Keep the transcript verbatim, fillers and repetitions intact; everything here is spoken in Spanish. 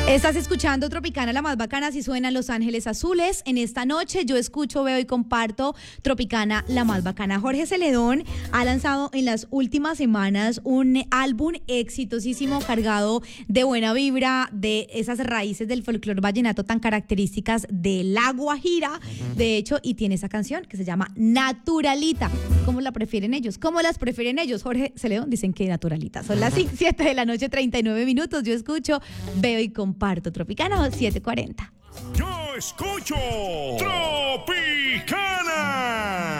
Estás escuchando Tropicana, la más bacana, si suenan Los Ángeles Azules. En esta noche yo escucho, veo y comparto Tropicana, la más bacana. Jorge Celedón ha lanzado en las últimas semanas un álbum exitosísimo, cargado de buena vibra, de esas raíces del folclore vallenato tan características de La Guajira. De hecho, y tiene esa canción que se llama Naturalita. ¿Cómo la prefieren ellos? ¿Cómo las prefieren ellos? Jorge Celedón dicen que Naturalita. Son las siete de la noche, treinta y nueve minutos. Yo escucho, veo y comparto. Parto Tropicana siete cuarenta. Yo escucho Tropicana.